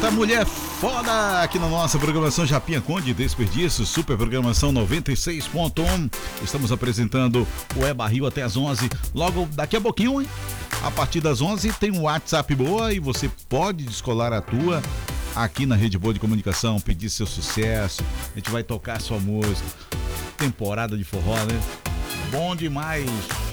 Eita, mulher foda aqui na nossa programação Japinha Conde Desperdício, super programação 96.1. Estamos apresentando o É Barril até as 11. Logo daqui a pouquinho, hein? A partir das 11 tem um WhatsApp boa e você pode descolar a tua aqui na Rede Boa de Comunicação, pedir seu sucesso. A gente vai tocar sua música. Temporada de forró, né? Bom demais.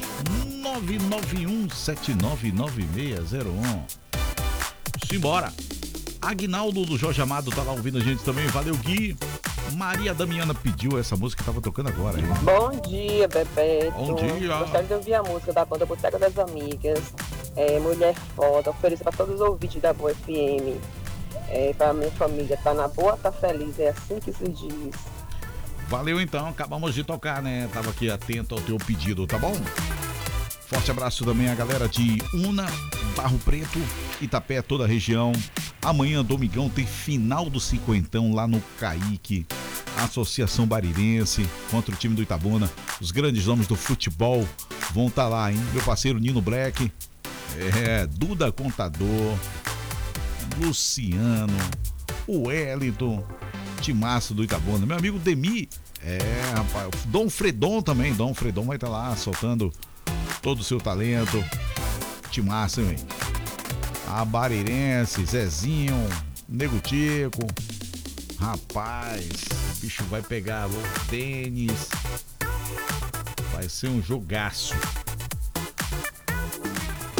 991799601. Simbora. Aguinaldo do Jorge Amado tá lá ouvindo a gente também. Valeu, Gui. Maria Damiana pediu essa música que tava tocando agora, hein? Bom dia, Bebeto. Bom dia. Gostaria de ouvir a música da banda Boteca das Amigas. Mulher Foda. Ofereço para todos os ouvintes da Boa FM. Para minha família. Tá na boa, tá feliz. É assim que se diz. Valeu então. Acabamos de tocar, né? Tava aqui atento ao teu pedido, tá bom? Forte abraço também a galera de Una, Barro Preto, Itapé, toda a região. Amanhã, domingão, tem final do cinquentão lá no Caique. Associação Barirense contra o time do Itabuna. Os grandes nomes do futebol vão estar lá, hein? Meu parceiro Nino Black, Duda Contador, Luciano, o Wellington, timaço do Itabuna. Meu amigo Demi, rapaz, Dom Fredon também. Dom Fredon vai estar lá soltando todo o seu talento. Timaço, hein, velho? A Barirense, Zezinho, Nego Tico. Rapaz, o bicho vai pegar o tênis. Vai ser um jogaço.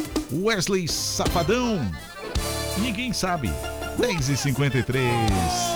Wesley Safadão. Ninguém sabe. 10h53.